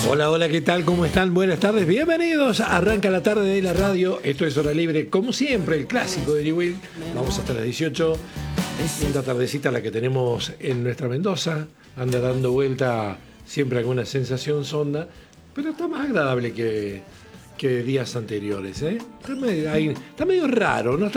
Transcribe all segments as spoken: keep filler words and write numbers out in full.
Hola, hola, ¿qué tal? ¿Cómo están? Buenas tardes, bienvenidos. Arranca la tarde de la radio. Esto es Hora Libre, como siempre, el clásico de Newell. Vamos hasta las dieciocho. Linda tardecita la que tenemos en nuestra Mendoza. Anda dando vuelta siempre alguna sensación sonda, pero está más agradable que, que días anteriores, ¿eh? Está medio, ahí, está medio raro, ¿no? Está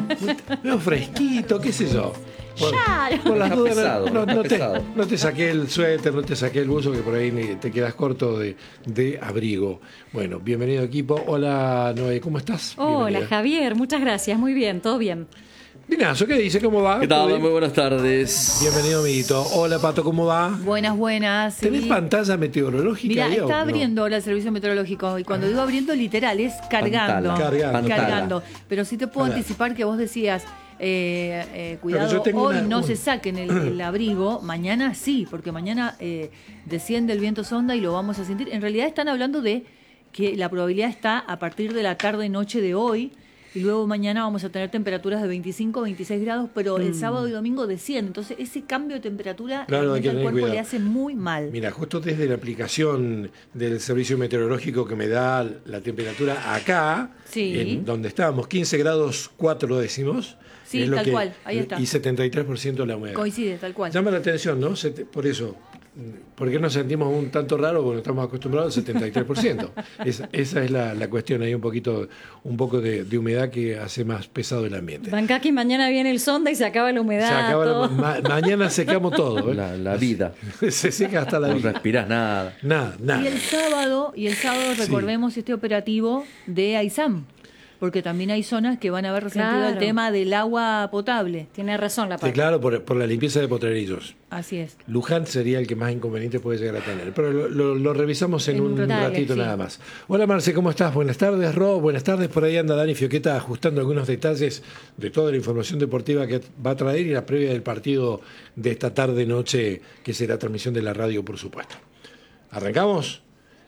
medio fresquito, qué sé yo. Por, por las dudas, pesado, no, no, te, no te saqué el suéter, no te saqué el buzo, que por ahí te quedas corto de, de abrigo. Bueno, bienvenido equipo. Hola Noé, ¿cómo estás? Hola Bienvenida. Javier, muchas gracias, muy bien, todo bien. Dinazo, ¿qué dice? ¿Cómo va? ¿Qué tal? Muy buenas tardes. Bienvenido, amiguito. Hola, Pato, ¿cómo va? Buenas, buenas. ¿Tenés sí. pantalla meteorológica? Mira, ahí, está o abriendo ahora el servicio meteorológico. Y cuando digo abriendo, literal, es cargando. Pantala. Cargando. Cargando. Pero sí te puedo Pantala. anticipar que vos decías, eh, eh, cuidado, yo tengo hoy una- no un- se saquen el, el abrigo. Mañana sí, porque mañana eh, desciende el viento sonda y lo vamos a sentir. En realidad están hablando de que la probabilidad está a partir de la tarde y noche de hoy. Y luego mañana vamos a tener temperaturas de veinticinco, veintiséis grados, pero el sábado y domingo desciende. Entonces ese cambio de temperatura Claro, hay que realmente al tener cuerpo cuidado. le hace muy mal. Mira, justo desde la aplicación del servicio meteorológico que me da la temperatura acá, Sí. en donde estábamos, quince grados cuatro décimos. Sí, es lo tal que- cual, ahí está. Y setenta y tres por ciento la humedad. Coincide, tal cual. Llama la atención, ¿no? Sete- Por eso, ¿por qué nos sentimos un tanto raro? Porque estamos acostumbrados al setenta y tres por ciento. Es- esa es la, la cuestión, hay un poquito, un poco de, de humedad que hace más pesado el ambiente. Bancaki, mañana viene el sonda y se acaba la humedad. Se acaba la- todo. ma- mañana secamos todo. ¿eh? La, la vida. Se seca hasta la No vida. respirás nada. Nada, nada. Y el sábado, y el sábado Sí. recordemos este operativo de AISAM, porque también hay zonas que van a haber resentido Claro. el tema del agua potable. Tiene razón la Sí, Pato. claro, por, por la limpieza de potrerillos. Así es. Luján sería el que más inconveniente puede llegar a tener. Pero lo, lo- lo revisamos en, En un, un ratito, ratito sí. nada más. Hola Marce, ¿cómo estás? Buenas tardes, Ro. Buenas tardes. Por ahí anda Dani Fioqueta ajustando algunos detalles de toda la información deportiva que va a traer y la previa del partido de esta tarde-noche, que será transmisión de la radio, por supuesto. ¿Arrancamos?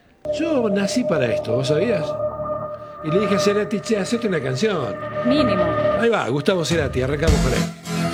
Yo nací para esto, ¿vos sabías? Y le dije a Cerati, che, hacete una canción. Mínimo. Ahí va, Gustavo Cerati, arrancamos con él.